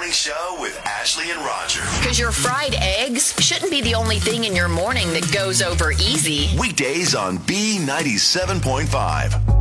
Morning Show with Ashley and Roger. Because your fried eggs shouldn't be the only thing in your morning that goes over easy. Weekdays on B97.5.